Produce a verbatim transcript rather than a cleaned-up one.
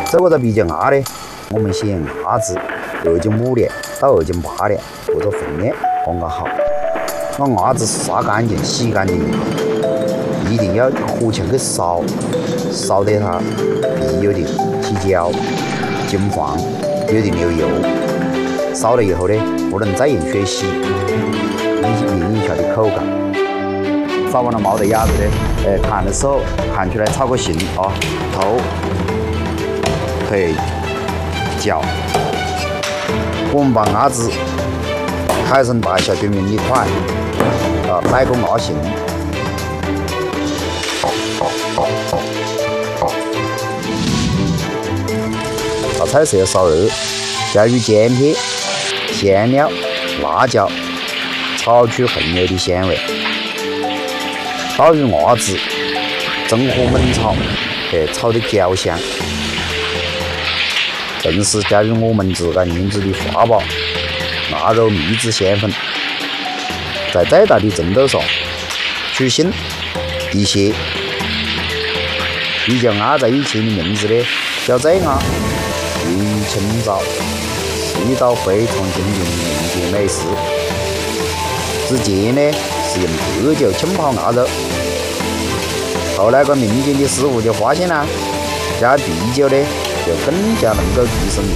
这个在啤酒鸭呢，我们选鸭子二斤五两到二斤八两，或者分量刚刚好。那鸭子杀干净、洗干净以后，一定要火前去烧，烧得它皮有点起焦，金黄，有点流油。烧了以后呢，不能再用水洗，影影响的口感。烧完了毛的鸭子呢，呃，砍的时候砍出来操个形啊，头、腿、脚。我们把鸭子开成大小均匀一块，啊，摆个鸭形。把菜色要烧热，加入姜片、香料、辣椒，炒出红油的香味。倒入鸭子，中火焖炒，呃，炒得焦香。同时加入我们自家腌制的花宝、腊肉秘制香粉，在再大的蒸斗上取芯一些。啤酒鸭在以前的名字呢叫醉鸭，源于清朝，是一道非常经典的民间美食。之前呢是用白酒浸泡鸭肉，后来个民间的师傅就发现了，加啤酒呢就更加能够提升